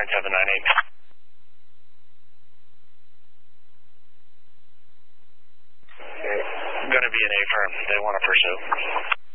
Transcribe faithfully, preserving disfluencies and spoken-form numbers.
nine seven nine eight. Going to be an A firm. They want to pursue.